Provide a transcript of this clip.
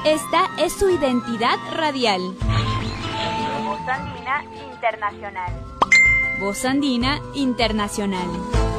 Esta es su identidad radial. Voz Andina Internacional. Voz Andina Internacional.